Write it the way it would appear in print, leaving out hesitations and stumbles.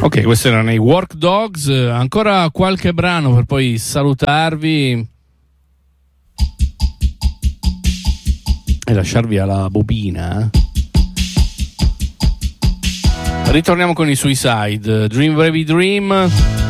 Ok, questi erano i Work Dogs. Ancora qualche brano per poi salutarvi e lasciarvi alla bobina. Ritorniamo con i Suicide, Dream Baby Dream.